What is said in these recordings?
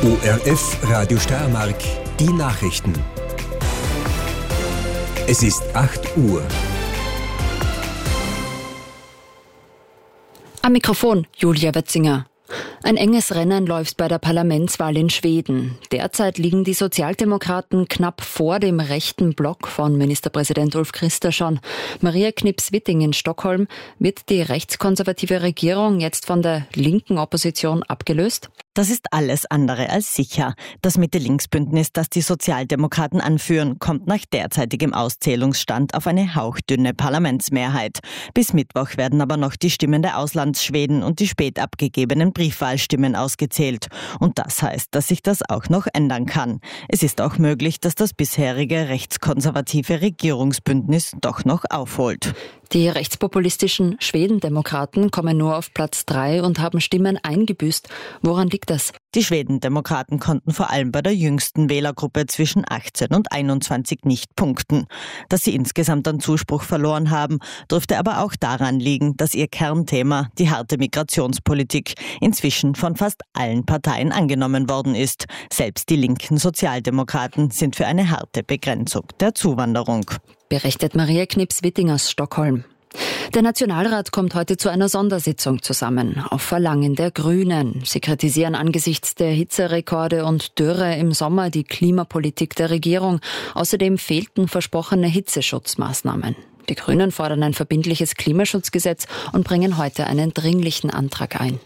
ORF Radio Steiermark, die Nachrichten. Es ist 8 Uhr. Am Mikrofon Julia Wetzinger. Ein enges Rennen läuft bei der Parlamentswahl in Schweden. Derzeit liegen die Sozialdemokraten knapp vor dem rechten Block von Ministerpräsident Ulf Kristersson. Maria Knips-Witting in Stockholm. Wird die rechtskonservative Regierung jetzt von der linken Opposition abgelöst? Das ist alles andere als sicher. Das Mitte-Links-Bündnis, das die Sozialdemokraten anführen, kommt nach derzeitigem Auszählungsstand auf eine hauchdünne Parlamentsmehrheit. Bis Mittwoch werden aber noch die Stimmen der Auslandsschweden und die spät abgegebenen Briefwahlstimmen ausgezählt. Und das heißt, dass sich das auch noch ändern kann. Es ist auch möglich, dass das bisherige rechtskonservative Regierungsbündnis doch noch aufholt. Die rechtspopulistischen Schwedendemokraten kommen nur auf Platz 3 und haben Stimmen eingebüßt. Woran liegt das? Die Schwedendemokraten konnten vor allem bei der jüngsten Wählergruppe zwischen 18 und 21 nicht punkten. Dass sie insgesamt an Zuspruch verloren haben, dürfte aber auch daran liegen, dass ihr Kernthema, die harte Migrationspolitik, inzwischen von fast allen Parteien angenommen worden ist. Selbst die linken Sozialdemokraten sind für eine harte Begrenzung der Zuwanderung. Berichtet Maria Knips-Witting aus Stockholm. Der Nationalrat kommt heute zu einer Sondersitzung zusammen, auf Verlangen der Grünen. Sie kritisieren angesichts der Hitzerekorde und Dürre im Sommer die Klimapolitik der Regierung. Außerdem fehlten versprochene Hitzeschutzmaßnahmen. Die Grünen fordern ein verbindliches Klimaschutzgesetz und bringen heute einen dringlichen Antrag ein.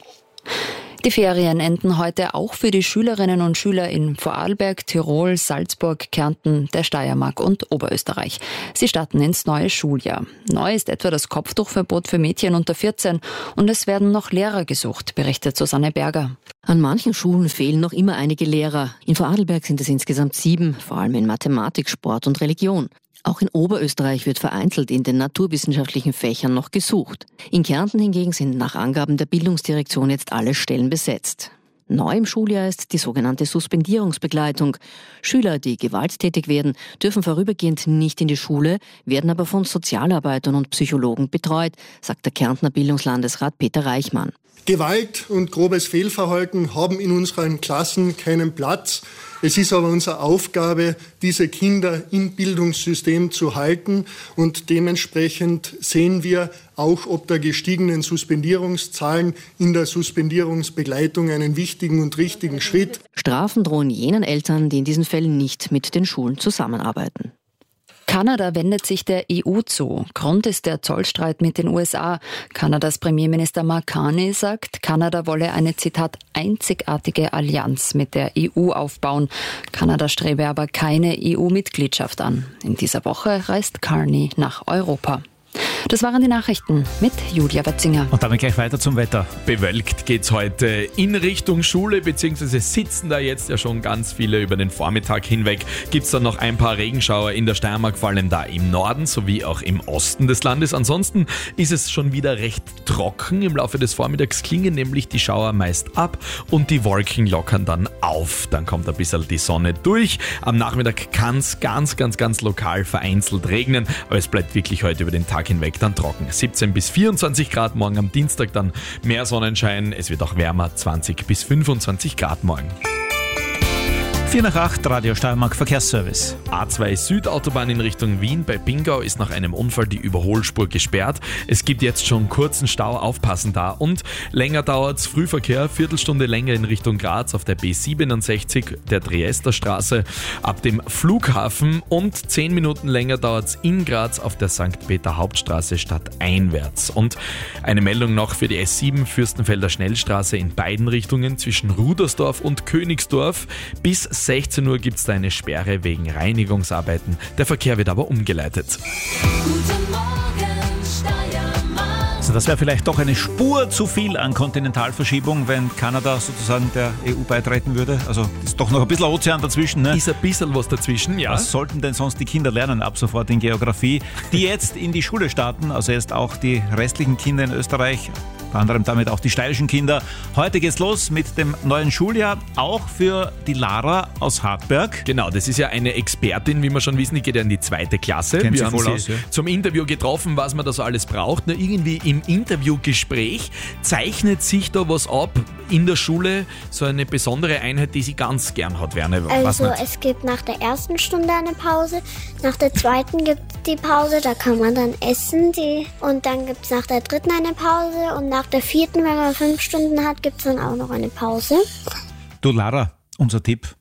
Die Ferien enden heute auch für die Schülerinnen und Schüler in Vorarlberg, Tirol, Salzburg, Kärnten, der Steiermark und Oberösterreich. Sie starten ins neue Schuljahr. Neu ist etwa das Kopftuchverbot für Mädchen unter 14 und es werden noch Lehrer gesucht, berichtet Susanne Berger. An manchen Schulen fehlen noch immer einige Lehrer. In Vorarlberg sind es insgesamt 7, vor allem in Mathematik, Sport und Religion. Auch in Oberösterreich wird vereinzelt in den naturwissenschaftlichen Fächern noch gesucht. In Kärnten hingegen sind nach Angaben der Bildungsdirektion jetzt alle Stellen besetzt. Neu im Schuljahr ist die sogenannte Suspendierungsbegleitung. Schüler, die gewalttätig werden, dürfen vorübergehend nicht in die Schule, werden aber von Sozialarbeitern und Psychologen betreut, sagt der Kärntner Bildungslandesrat Peter Reichmann. Gewalt und grobes Fehlverhalten haben in unseren Klassen keinen Platz. Es ist aber unsere Aufgabe, diese Kinder im Bildungssystem zu halten. Und dementsprechend sehen wir auch ob der gestiegenen Suspendierungszahlen in der Suspendierungsbegleitung einen wichtigen und richtigen Schritt. Strafen drohen jenen Eltern, die in diesen Fällen nicht mit den Schulen zusammenarbeiten. Kanada wendet sich der EU zu. Grund ist der Zollstreit mit den USA. Kanadas Premierminister Mark Carney sagt, Kanada wolle eine, Zitat, einzigartige Allianz mit der EU aufbauen. Kanada strebe aber keine EU-Mitgliedschaft an. In dieser Woche reist Carney nach Europa. Das waren die Nachrichten mit Julia Wetzinger. Und damit gleich weiter zum Wetter. Bewölkt geht's heute in Richtung Schule, beziehungsweise sitzen da jetzt ja schon ganz viele über den Vormittag hinweg. Gibt's dann noch ein paar Regenschauer in der Steiermark, vor allem da im Norden sowie auch im Osten des Landes. Ansonsten ist es schon wieder recht trocken. Im Laufe des Vormittags klingen nämlich die Schauer meist ab und die Wolken lockern dann auf. Dann kommt ein bisschen die Sonne durch. Am Nachmittag kann's ganz lokal vereinzelt regnen, aber es bleibt wirklich heute über den Tag hinweg dann trocken. 17 bis 24 Grad, morgen am Dienstag dann mehr Sonnenschein. Es wird auch wärmer, 20 bis 25 Grad morgen. 4 nach 8, Radio Steiermark Verkehrsservice. A2 Südautobahn in Richtung Wien. Bei Pingau ist nach einem Unfall die Überholspur gesperrt. Es gibt jetzt schon kurzen Stau, aufpassen da. Und länger dauert's, Frühverkehr, Viertelstunde länger in Richtung Graz auf der B67, der Triesterstraße, ab dem Flughafen. Und 10 Minuten länger dauert's in Graz auf der St. Peter Hauptstraße stadteinwärts. Und eine Meldung noch für die S7 Fürstenfelder Schnellstraße in beiden Richtungen zwischen Rudersdorf und Königsdorf. Bis 16 Uhr gibt es da eine Sperre wegen Reinigungsarbeiten. Der Verkehr wird aber umgeleitet. Guten Morgen, Steiermark. Also das wäre vielleicht doch eine Spur zu viel an Kontinentalverschiebung, wenn Kanada sozusagen der EU beitreten würde. Also ist doch noch ein bisschen Ozean dazwischen. Ne? Ist ein bisschen was dazwischen, ja. Was sollten denn sonst die Kinder lernen ab sofort in Geografie, die jetzt in die Schule starten? Also jetzt auch die restlichen Kinder in Österreich. Unter anderem damit auch die steirischen Kinder. Heute geht's los mit dem neuen Schuljahr, auch für die Lara aus Hartberg. Genau, das ist ja eine Expertin, wie wir schon wissen, die geht ja in die 2. Klasse. Kennt wir sie haben voll sie aus, ja. zum Interview getroffen, was man da so alles braucht. Na, irgendwie im im Interviewgespräch. Zeichnet sich da was ab in der Schule? So eine besondere Einheit, die sie ganz gern hat, Werner? Also es gibt nach der ersten Stunde eine Pause, nach der zweiten gibt es die Pause, da kann man dann essen. Und dann gibt es nach der dritten eine Pause und nach der vierten, wenn man 5 Stunden hat, gibt es dann auch noch eine Pause. Du Lara, unser Tipp.